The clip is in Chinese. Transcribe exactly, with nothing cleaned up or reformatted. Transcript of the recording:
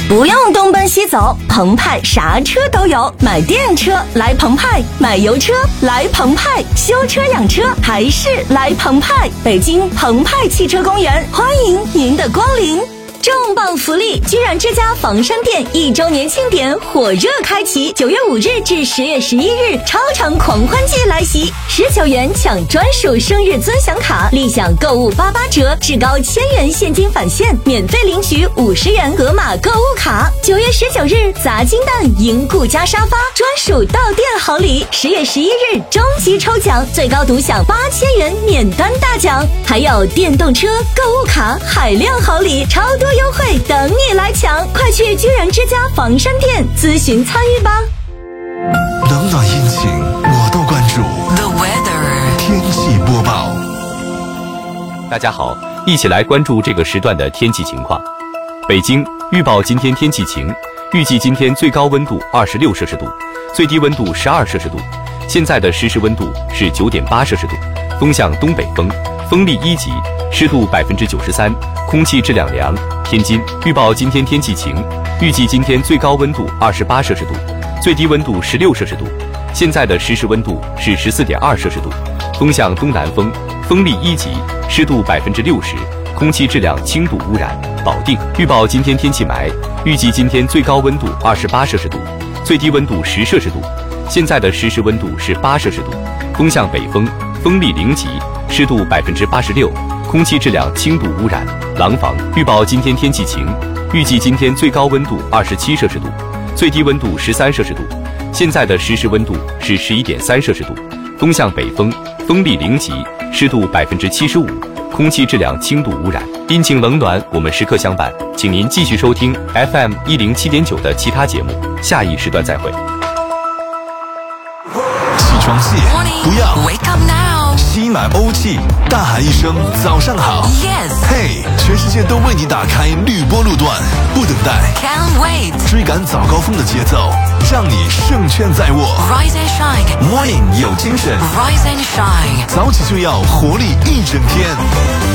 不用东奔西走，澎湃啥车都有。买电车来澎湃，买油车来澎湃，修车养车还是来澎湃。北京澎湃汽车公园欢迎您的光临。重磅福利！居然之家房山店一周年庆典火热开启，九月五日至十月十一日，超长狂欢季来袭！十九元抢专属生日尊享卡，立享购物八八折，至高千元现金返现，免费领取五十元盒马购物卡。九月十九日，砸金蛋赢顾家沙发专属到店好礼。十月十一日，终极抽奖，最高独享八千元免单大奖，还有电动车、购物卡、海量好礼，超多优惠等你来抢！快去居然之家房山店咨询参与吧。 冷暖阴晴我都关注。 The weather 天气播报。 大家好，一起来关注这个时段的天气情况。北京预报今天天气晴，预计今天最高温度二十六摄氏度，最低温度十二摄氏度。现在的实时温度是九点八摄氏度，风向东北风，风力一级，湿度百分之九十三，空气质量良。天津预报今天天气晴，预计今天最高温度二十八摄氏度，最低温度十六摄氏度。现在的实时温度是十四点二摄氏度，风向东南风，风力一级，湿度百分之六十，空气质量轻度污染。保定预报今天天气霾，预计今天最高温度二十八摄氏度，最低温度十摄氏度。现在的实时温度是八摄氏度，风向北风，风力零级，湿度百分之八十六，空气质量轻度污染。廊坊预报今天天气晴，预计今天最高温度二十七摄氏度，最低温度十三摄氏度。现在的实时温度是十一点三摄氏度，风向北风，风力零级，湿度百分之七十五，空气质量轻度污染。阴晴冷暖，我们时刻相伴，请您继续收听 F M 一零七点九的其他节目，下一时段再会。 起床气不要 Wake up now 吸满欧气，大喊一声早上好。 Yes 嘿，全世界都为你打开绿波路段，不等待， Can't wait 追赶早高峰的节奏，让你胜券在握。 Rise and shine Morning 有精神， Rise and shine 早起就要活力一整天。